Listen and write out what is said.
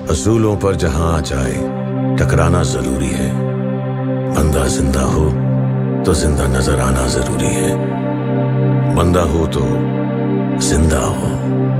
असूलों पर जहां आ जाए टकराना जरूरी है। बंदा जिंदा हो तो जिंदा नजर आना जरूरी है। बंदा हो तो जिंदा हो।